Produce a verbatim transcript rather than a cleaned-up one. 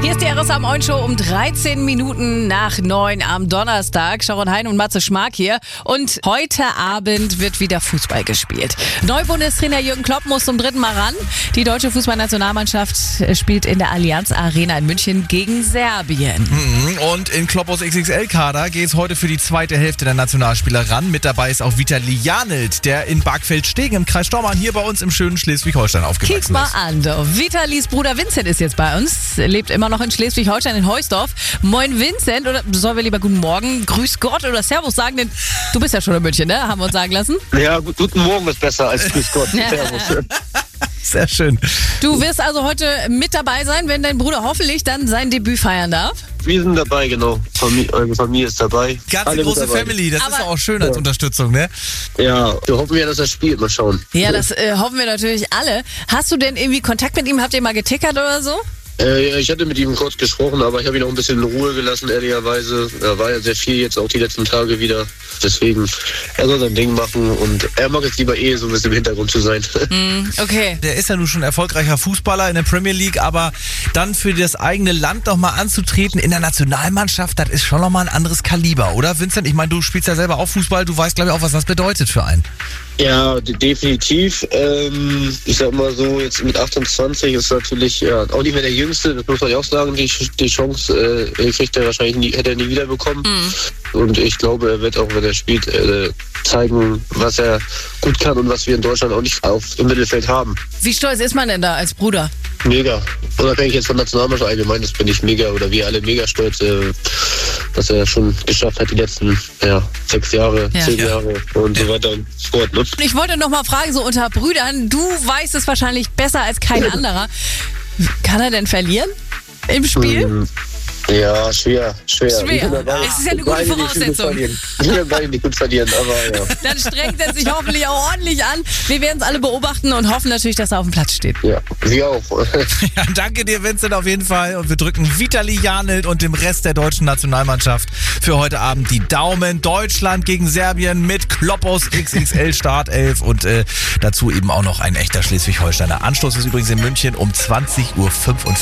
Hier ist die R S A Moin Show um dreizehn Minuten nach neun am Donnerstag. Sharon Hein und Matze Schmark hier. Und heute Abend wird wieder Fußball gespielt. Neubundestrainer Jürgen Klopp muss zum dritten Mal ran. Die deutsche Fußballnationalmannschaft spielt in der Allianz Arena in München gegen Serbien. Und in Kloppos X X L-Kader geht es heute für die zweite Hälfte der Nationalspieler ran. Mit dabei ist auch Vitali Janelt, der in Barkfeld-Stegen im Kreis Stormarn hier bei uns im schönen Schleswig-Holstein aufgewachsen ist. Kick mal an, du. Vitalis Bruder Vincent ist jetzt bei uns, lebt immer noch in Schleswig-Holstein in Heusdorf. Moin Vincent, oder sollen wir lieber guten Morgen, grüß Gott oder Servus sagen, denn du bist ja schon in München, ne? Haben wir uns sagen lassen. Ja, gut, guten Morgen ist besser als grüß Gott. Servus. Sehr schön. Du wirst also heute mit dabei sein, wenn dein Bruder hoffentlich dann sein Debüt feiern darf. Wir sind dabei, genau. Familie, eure Familie ist dabei. Ganze Alle große mit dabei. Family, das Aber- ist doch auch schön als Ja. Unterstützung, ne? Ja, wir hoffen ja, dass er spielt. Mal schauen. Ja, das äh, hoffen wir natürlich alle. Hast du denn irgendwie Kontakt mit ihm? Habt ihr mal getickert oder so? Äh, ich hatte mit ihm kurz gesprochen, aber ich habe ihn auch ein bisschen in Ruhe gelassen, ehrlicherweise. Er war ja sehr viel jetzt auch die letzten Tage wieder. Deswegen, er soll sein Ding machen und er mag es lieber eh, so ein bisschen im Hintergrund zu sein. Hm, okay. Der ist ja nun schon erfolgreicher Fußballer in der Premier League, aber dann für das eigene Land nochmal anzutreten in der Nationalmannschaft, das ist schon nochmal ein anderes Kaliber, oder Vincent? Ich meine, du spielst ja selber auch Fußball, du weißt glaube ich auch, was das bedeutet für einen. Ja, de- definitiv. Ähm, ich sag mal so, jetzt mit achtundzwanzig ist natürlich ja, auch nicht mehr der Jüngste, das muss man ja auch sagen. Die, die Chance äh, kriegt er wahrscheinlich nie, hätte er nie wieder bekommen. Und ich glaube, er wird auch, wenn er spielt, äh, zeigen, was er gut kann und was wir in Deutschland auch nicht auf im Mittelfeld haben. Wie stolz ist man denn da als Bruder? Mega. Unabhängig jetzt von Nationalmannschaft allgemein, das bin ich mega oder wir alle mega stolz, äh, was er schon geschafft hat die letzten ja, sechs Jahre, Ja. zehn Ja. Jahre und so weiter und so fort. Ne? Ich wollte noch mal fragen, so unter Brüdern, du weißt es wahrscheinlich besser als kein anderer. Kann er denn verlieren im Spiel? Mhm. Ja, schwer, schwer. Schwer. Wir sind dabei. Es ist ja eine gute Beide nicht gut Voraussetzung. verlieren. Wir werden beide nicht gut verlieren, aber ja. Dann strengt er sich hoffentlich auch ordentlich an. Wir werden es alle beobachten und hoffen natürlich, dass er auf dem Platz steht. Ja, wir auch. Ja, danke dir, Vincent, auf jeden Fall. Und wir drücken Vitali Janelt und dem Rest der deutschen Nationalmannschaft für heute Abend die Daumen. Deutschland gegen Serbien mit Kloppos X X L Startelf und äh, dazu eben auch noch ein echter Schleswig-Holsteiner. Anstoß ist übrigens in München um zwanzig Uhr fünfundvierzig.